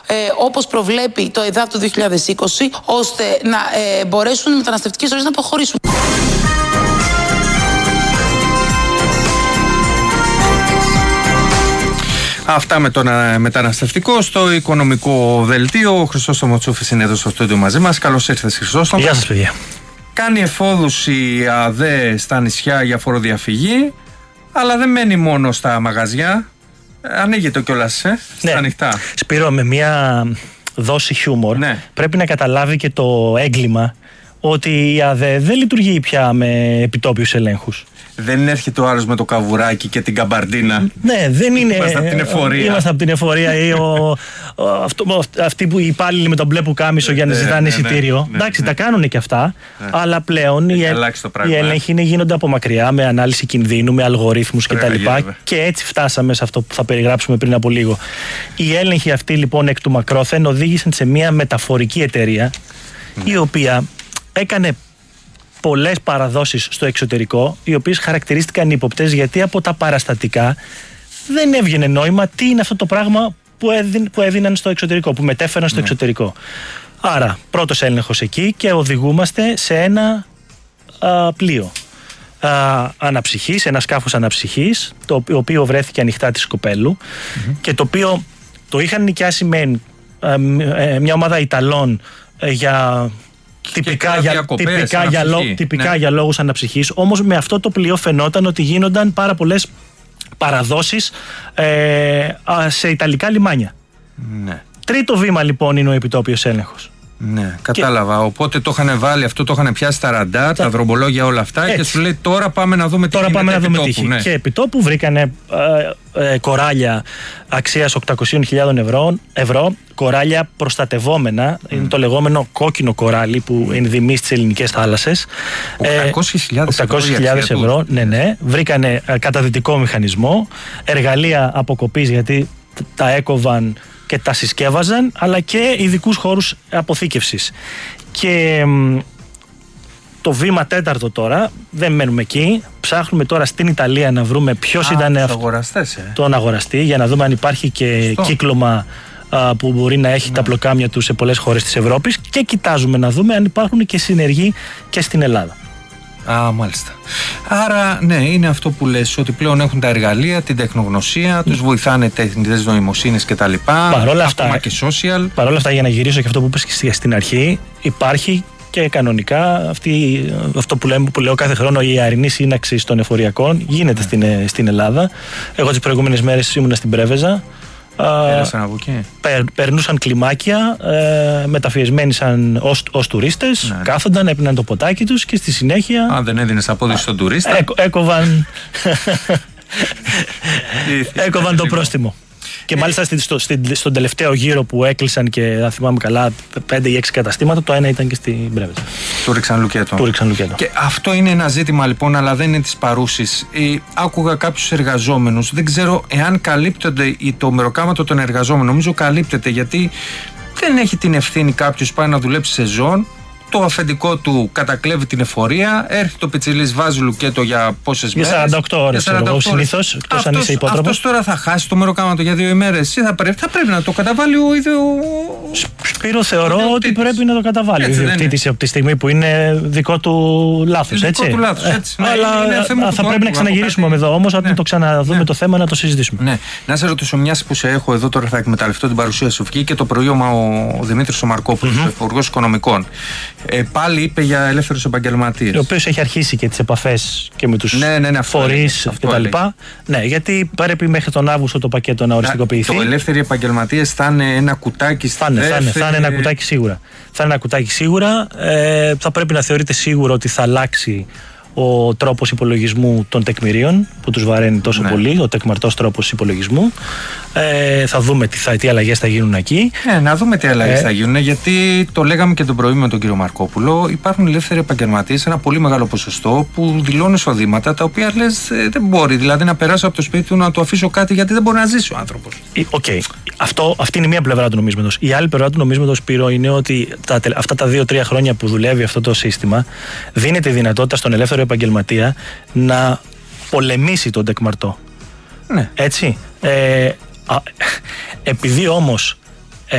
όπως προβλέπει το ΕΔΑΠ του 2020, ώστε να μπορέσουν οι μεταναστευτικές ροές να προχωρήσουν. Αυτά με το μεταναστευτικό. Στο οικονομικό δελτίο, ο Χρυσόστομο Τσούφης είναι εδώ στο στούντιο μαζί μας. Καλώς ήρθες, Χρυσόστομο. Γεια σας, παιδιά. Κάνει εφόδους η ΑΔΕ στα νησιά για φοροδιαφυγή, αλλά δεν μένει μόνο στα μαγαζιά. Ανοίγεται κιόλας στα ανοιχτά. Σπύρο, με μια δόση χιούμορ, πρέπει να καταλάβει και το έγκλημα ότι η ΑΔΕ δεν λειτουργεί πια με επιτόπιους ελέγχους. Δεν έρχεται ο άλλος με το καβουράκι και την καμπαρντίνα. Ναι, δεν είναι. Είμαστε από την εφορία. Είμαστε από την εφορία ή αυτοί που οι υπάλληλοι με τον μπλε πουκάμισο για να ζητάνε εισιτήριο. Εντάξει, τα κάνουν και αυτά, αλλά πλέον οι έλεγχοι γίνονται από μακριά με ανάλυση κινδύνου, με αλγορίθμους κτλ. Και έτσι φτάσαμε σε αυτό που θα περιγράψουμε πριν από λίγο. Οι έλεγχοι αυτοί λοιπόν εκ του μακρόθεν οδήγησαν σε μια μεταφορική εταιρεία η οποία έκανε πολλές παραδόσεις στο εξωτερικό, οι οποίες χαρακτηρίστηκαν ύποπτες γιατί από τα παραστατικά δεν έβγαινε νόημα τι είναι αυτό το πράγμα που έδιναν στο εξωτερικό, που μετέφεραν στο εξωτερικό. Άρα, πρώτος έλεγχος εκεί και οδηγούμαστε σε ένα πλοίο αναψυχής, ένα σκάφος αναψυχής, το οποίο βρέθηκε ανοιχτά της Σκοπέλου και το οποίο το είχαν νοικιάσει μια ομάδα Ιταλών για τυπικά για λόγους αναψυχής. Όμως με αυτό το πλοίο φαινόταν ότι γίνονταν πάρα πολλές παραδόσεις σε ιταλικά λιμάνια. Ναι. Τρίτο βήμα λοιπόν είναι ο επιτόπιος έλεγχος. Ναι, κατάλαβα. Οπότε το είχαν βάλει αυτό, το είχαν πιάσει τα ραντάρ, τα δρομολόγια, όλα αυτά. Έτσι. Και σου λέει τώρα πάμε να δούμε τι γίνεται. Ναι. Και επιτόπου βρήκανε κοράλια αξίας 800.000 ευρώ, κοράλια προστατευόμενα. Είναι το λεγόμενο κόκκινο κοράλι που ενδυμεί στις ελληνικές θάλασσες. 800.000 ευρώ. Ναι. Βρήκανε καταδυτικό μηχανισμό, εργαλεία αποκοπής γιατί τα έκοβαν και τα συσκεύαζαν, αλλά και ειδικούς χώρους αποθήκευσης. Και το βήμα τέταρτο τώρα, δεν μένουμε εκεί, ψάχνουμε τώρα στην Ιταλία να βρούμε ποιος ήταν τον αγοραστή, για να δούμε αν υπάρχει και κύκλωμα που μπορεί να έχει τα πλοκάμια του σε πολλές χώρες της Ευρώπης, και κοιτάζουμε να δούμε αν υπάρχουν και συνεργοί και στην Ελλάδα. Μάλιστα. Άρα, ναι, είναι αυτό που λες, ότι πλέον έχουν τα εργαλεία, την τεχνογνωσία, τους βοηθάνε τεχνητές νοημοσύνες κτλ. Ακόμα και social. Παρ' όλα αυτά, για να γυρίσω και αυτό που είπες και στην αρχή, υπάρχει και κανονικά αυτό που λέω κάθε χρόνο, η ιαρινή σύναξη των εφοριακών γίνεται στην Ελλάδα. Εγώ τις προηγούμενες μέρες ήμουνα στην Πρέβεζα. Περνούσαν κλιμάκια, μεταφιεσμένοι ως τουρίστες, κάθονταν, έπιναν το ποτάκι τους και στη συνέχεια. Αν δεν έδινες απόδειξη στον τουρίστα, έκοβαν το πρόστιμο. Και μάλιστα στον τελευταίο γύρο που έκλεισαν και αν θυμάμαι καλά 5 ή 6 καταστήματα, το ένα ήταν και στην Πρέβεζα. Του ρίξαν λουκέτο. Και αυτό είναι ένα ζήτημα λοιπόν, αλλά δεν είναι της παρούσης. Άκουγα κάποιους εργαζόμενους, δεν ξέρω εάν καλύπτονται το μεροκάματο των εργαζόμενων. Νομίζω καλύπτεται, γιατί δεν έχει την ευθύνη κάποιος πάει να δουλέψει σεζόν. Το αφεντικό του κατακλέβει την εφορία, έρχεται το πιτσιλής, βάζει λουκέτο για πόσες μέρες. Για 48 ώρες, συνήθως, εκτός αν είσαι υπότροπος. Αυτός τώρα θα χάσει το μεροκάματο για 2 ημέρες ή θα πρέπει να το καταβάλει ο ίδιο. Σπύρο, θεωρώ ότι πρέπει να το καταβάλει ο ιδιοκτήτης από τη στιγμή που είναι δικό του λάθος. Αλλά θα πρέπει να ξαναγυρίσουμε εδώ όμως, όταν το ξαναδούμε το θέμα, να το συζητήσουμε. Ναι. Να σε ρωτήσω, μιας που σε έχω εδώ τώρα, θα εκμεταλλευτώ την παρουσία σου. Βγήκε το πρωίωμα ο Δημήτρης ο Μαρκόπουλος, ο Υπουργός Οικονομικών. Πάλι είπε για ελεύθερους επαγγελματίες. Ο οποίος έχει αρχίσει και τις επαφές και με τους φορείς κτλ. Ναι, γιατί πρέπει μέχρι τον Αύγουστο το πακέτο να οριστικοποιηθεί. Το ελεύθεροι επαγγελματίες θα είναι ένα κουτάκι στη δεύτερη. Θα είναι ένα κουτάκι σίγουρα. Θα πρέπει να θεωρείται σίγουρο ότι θα αλλάξει ο τρόπος υπολογισμού των τεκμηρίων που τους βαραίνει τόσο πολύ, ο τεκμαρτός τρόπος υπολογισμού. Θα δούμε τι αλλαγές θα γίνουν εκεί. Να δούμε τι αλλαγές θα γίνουν, γιατί το λέγαμε και τον πρωί με τον κύριο Μαρκόπουλο. Υπάρχουν ελεύθεροι επαγγελματίες, ένα πολύ μεγάλο ποσοστό, που δηλώνουν εισοδήματα τα οποία λες δεν μπορεί. Δηλαδή να περάσω από το σπίτι του να του αφήσω κάτι, γιατί δεν μπορεί να ζήσει ο άνθρωπος. Αυτή είναι μία πλευρά του νομίσματος. Η άλλη πλευρά του νομίσματος, Σπύρο, είναι ότι αυτά τα 2-3 χρόνια που δουλεύει αυτό το σύστημα, δίνεται η δυνατότητα στον ελεύθερο επαγγελματία να πολεμήσει τον τεκμαρτό. Ναι. Έτσι. Επειδή όμως